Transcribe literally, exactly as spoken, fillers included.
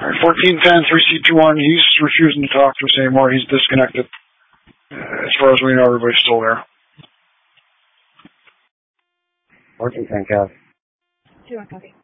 Alright, fourteen ten, three C two one, he's refusing to talk to us anymore, he's disconnected. Uh, as far as we know, everybody's still there. fourteen ten, Kev. two one copy.